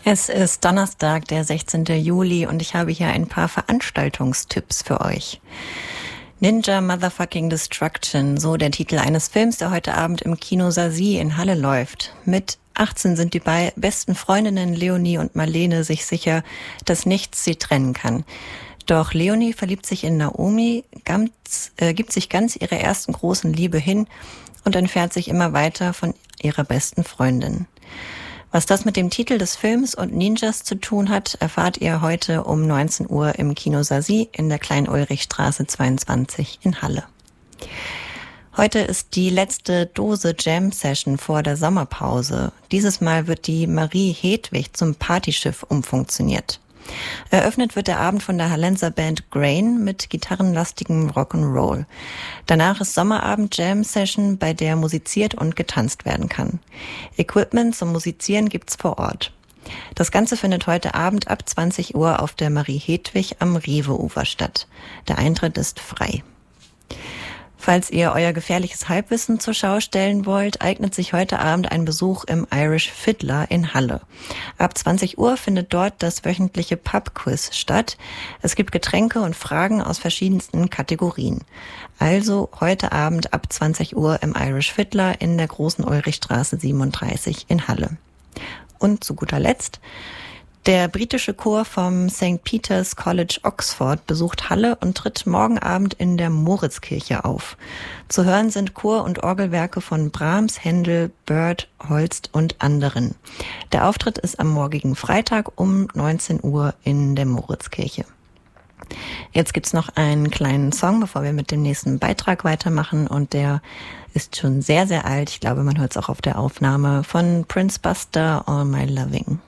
Es ist Donnerstag, der 16. Juli und ich habe hier ein paar Veranstaltungstipps für euch. Ninja Motherfucking Destruction, so der Titel eines Films, der heute Abend im Kino Sazie in Halle läuft. Mit 18 sind die besten Freundinnen Leonie und Marlene sich sicher, dass nichts sie trennen kann. Doch Leonie verliebt sich in Naomi, gibt sich ganz ihrer ersten großen Liebe hin und entfernt sich immer weiter von ihrer besten Freundin. Was das mit dem Titel des Films und Ninjas zu tun hat, erfahrt ihr heute um 19 Uhr im Kino Sazie in der Klein-Ulrichstraße 22 in Halle. Heute ist die letzte Dose Jam-Session vor der Sommerpause. Dieses Mal wird die Marie Hedwig zum Partyschiff umfunktioniert. Eröffnet wird der Abend von der Hallenser Band Grain mit gitarrenlastigem Rock'n'Roll. Danach ist Sommerabend-Jam-Session, bei der musiziert und getanzt werden kann. Equipment zum Musizieren gibt's vor Ort. Das Ganze findet heute Abend ab 20 Uhr auf der Marie Hedwig am Rewe-Ufer statt. Der Eintritt ist frei. Falls ihr euer gefährliches Halbwissen zur Schau stellen wollt, eignet sich heute Abend ein Besuch im Irish Fiddler in Halle. Ab 20 Uhr findet dort das wöchentliche Pub-Quiz statt. Es gibt Getränke und Fragen aus verschiedensten Kategorien. Also heute Abend ab 20 Uhr im Irish Fiddler in der Großen Ulrichstraße 37 in Halle. Und zu guter Letzt: Der britische Chor vom St. Peter's College Oxford besucht Halle und tritt morgen Abend in der Moritzkirche auf. Zu hören sind Chor- und Orgelwerke von Brahms, Händel, Byrd, Holst und anderen. Der Auftritt ist am morgigen Freitag um 19 Uhr in der Moritzkirche. Jetzt gibt's noch einen kleinen Song, bevor wir mit dem nächsten Beitrag weitermachen, und der ist schon sehr, sehr alt. Ich glaube, man hört es auch auf der Aufnahme, von Prince Buster, All My Loving.